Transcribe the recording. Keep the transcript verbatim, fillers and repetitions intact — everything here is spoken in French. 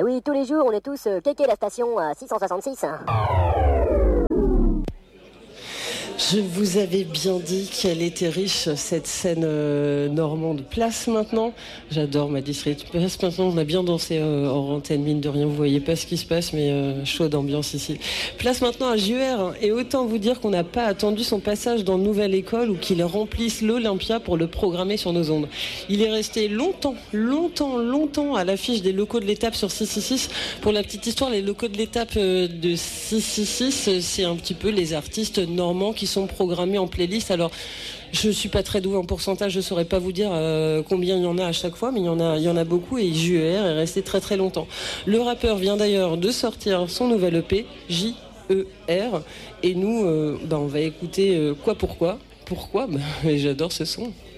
Et oui, tous les jours, on est tous euh, kéké la station à six cent soixante-six. Je vous avais bien dit qu'elle était riche, cette scène euh, normande. Place maintenant. J'adore ma district. Place maintenant. On a bien dansé euh, en antenne, mine de rien. Vous voyez pas ce qui se passe, mais euh, chaude ambiance ici. Place maintenant à J E R. Et autant vous dire qu'on n'a pas attendu son passage dans Nouvelle École ou qu'il remplisse l'Olympia pour le programmer sur nos ondes. Il est resté longtemps, longtemps, longtemps à l'affiche des locaux de l'étape sur six cent soixante-six. Pour la petite histoire, les locaux de l'étape euh, de six cent soixante-six, c'est un petit peu les artistes normands qui sont programmés en playlist. Alors je suis pas très doué en pourcentage, je saurais pas vous dire euh, combien il y en a à chaque fois, mais il y en a, il y en a beaucoup et J E R est resté très très longtemps. Le rappeur vient d'ailleurs de sortir son nouvel E P, J E R, et nous euh, bah, on va écouter euh, quoi pourquoi pourquoi bah, j'adore ce son.